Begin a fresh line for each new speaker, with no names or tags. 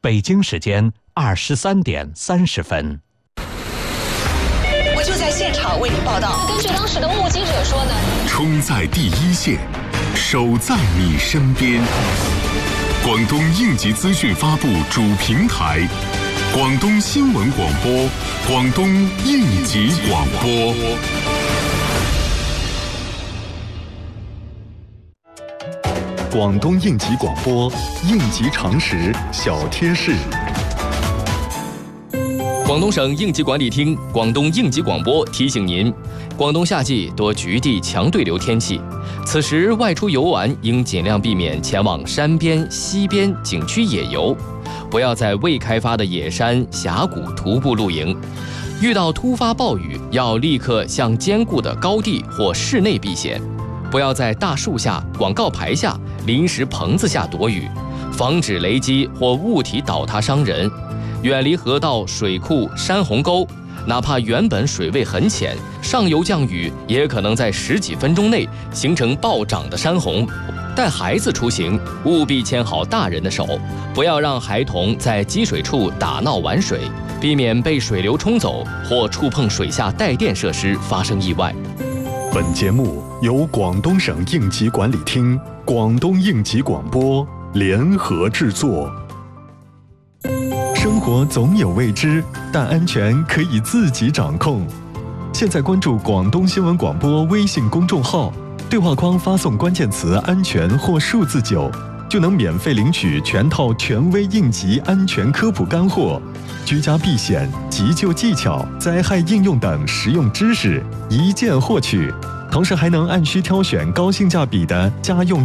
北京时间23点30分。
我就在现场为您报道。
根据当时的目击者说呢，
冲在第一线，守在你身边。广东应急资讯发布主平台，广东新闻广播，广东应急广播。
广东应急广播，应急常识小贴士。
广东省应急管理厅、广东应急广播提醒您：广东夏季多局地强对流天气，此时外出游玩应尽量避免前往山边、溪边景区野游，不要在未开发的野山、峡谷徒步露营。遇到突发暴雨，要立刻向坚固的高地或室内避险，不要在大树下、广告牌下、临时棚子下躲雨，防止雷击或物体倒塌伤人。远离河道、水库、山洪沟，哪怕原本水位很浅，上游降雨也可能在10几分钟内形成暴涨的山洪。带孩子出行，务必牵好大人的手，不要让孩童在积水处打闹玩水，避免被水流冲走或触碰水下带电设施发生意外。
本节目由广东省应急管理厅、广东应急广播联合制作。生活总有未知，但安全可以自己掌控。现在关注广东新闻广播微信公众号，对话框发送关键词安全或数字9，就能免费领取全套权威应急安全科普干货、居家避险、急救技巧、灾害应用等实用知识，一键获取。同时还能按需挑选高性价比的家用